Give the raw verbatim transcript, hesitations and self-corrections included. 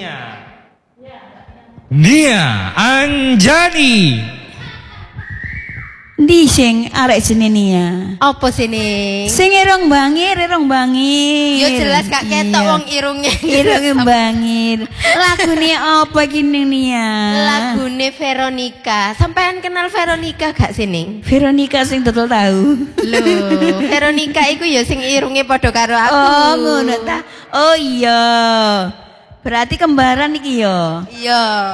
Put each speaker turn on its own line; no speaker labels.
Nia. Nia Anjani.
Ndi sing arek jenenge ya?
Apa sini?
Sing irung bangir, irung bangir.
Yo jelas gak ketok wong irunge.
Irunge bangir. Lagune apa iki ning ya?
Lagune Veronica. Sampean kenal Veronica gak sini?
Veronica sing dodol tahu.
Lho, Veronica iku ya sing irunge padha karo aku.
Oh, ngono ta. Oh iya. Berarti kembaran iki ya?
Iya.